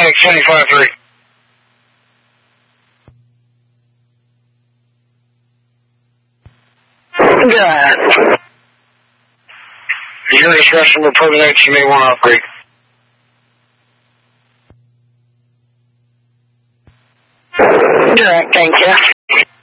Phoenix 75-3. Yeah. Your discretion will terminate. You may want to upgrade. Direct, thank you.